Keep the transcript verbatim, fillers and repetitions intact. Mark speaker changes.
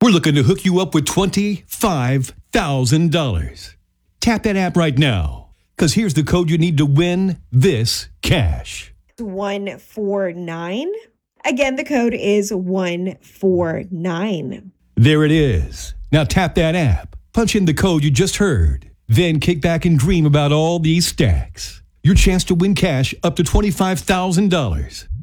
Speaker 1: We're looking to hook you up with twenty-five thousand dollars. Tap that app right now, because here's the code you need to win this cash.
Speaker 2: one four nine. Again, the code is one four nine.
Speaker 1: There it is. Now tap that app, punch in the code you just heard, then kick back and dream about all these stacks. Your chance to win cash up to twenty-five thousand dollars.